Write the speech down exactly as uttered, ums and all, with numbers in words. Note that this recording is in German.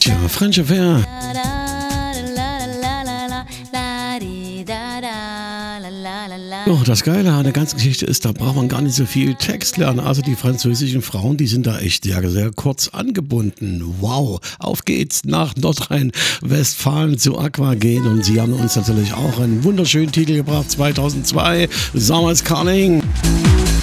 Tja, French Affair. Oh, das Geile an der ganzen Geschichte ist, da braucht man gar nicht so viel Text lernen. Also die französischen Frauen, die sind da echt sehr, sehr kurz angebunden. Wow, auf geht's nach Nordrhein-Westfalen zu Aqua-Gen. Und sie haben uns natürlich auch einen wunderschönen Titel gebracht, zweitausendzwei, Summer's Calling.